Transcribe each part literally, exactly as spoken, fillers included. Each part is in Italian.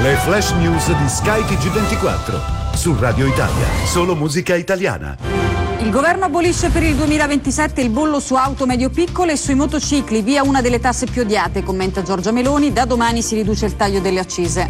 Le flash news di Sky T G ventiquattro. Su Radio Italia, solo musica italiana. Il governo abolisce per il duemilaventisette il bollo su auto medio-piccole e sui motocicli, via una delle tasse più odiate, commenta Giorgia Meloni. Da domani si riduce il taglio delle accise.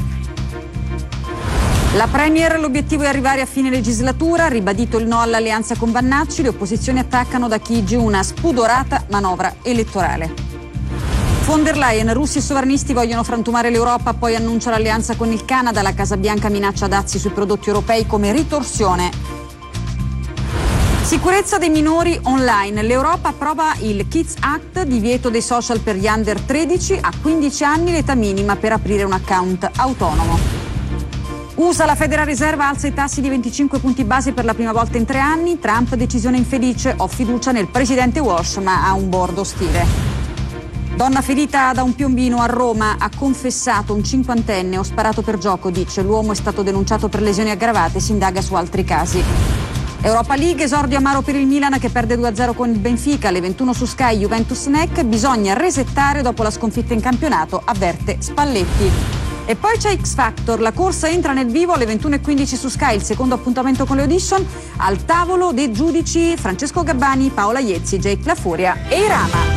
La Premier, l'obiettivo è arrivare a fine legislatura, ribadito il no all'alleanza con Vannacci, le opposizioni attaccano da Chigi una spudorata manovra elettorale. Von der Leyen, russi e sovranisti vogliono frantumare l'Europa, poi annuncia l'alleanza con il Canada, la Casa Bianca minaccia dazi sui prodotti europei come ritorsione. Sicurezza dei minori online, l'Europa approva il Kids Act, divieto dei social per gli under tredici, a quindici anni l'età minima per aprire un account autonomo. U S A, la Federal Reserve alza i tassi di venticinque punti base per la prima volta in tre anni, Trump decisione infelice, ho fiducia nel presidente Walsh ma ha un board ostile. Donna ferita da un piombino a Roma, ha confessato un cinquantenne, ho sparato per gioco, dice. L'uomo è stato denunciato per lesioni aggravate, si indaga su altri casi. Europa League, esordio amaro per il Milan che perde due a zero con il Benfica, alle ventuno su Sky, Juventus Neck, bisogna resettare dopo la sconfitta in campionato, avverte Spalletti. E poi c'è X Factor, la corsa entra nel vivo alle ventuno e quindici su Sky, il secondo appuntamento con le audition, al tavolo dei giudici Francesco Gabbani, Paola Iezzi, Jake La Furia e Irama.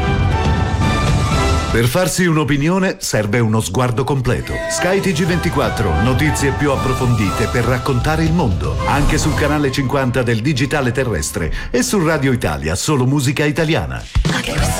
Per farsi un'opinione serve uno sguardo completo. Sky T G ventiquattro, notizie più approfondite per raccontare il mondo. Anche sul canale cinquanta del digitale terrestre e su Radio Italia, solo musica italiana.